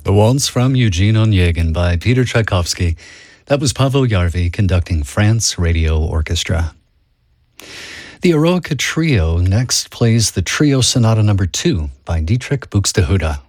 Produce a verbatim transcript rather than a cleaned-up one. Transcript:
The Waltz from Eugene Onegin by Peter Tchaikovsky. That was Pavel Jarvi conducting France Radio Orchestra. The Eroica Trio next plays the Trio Sonata Number two by Dietrich Buxtehude.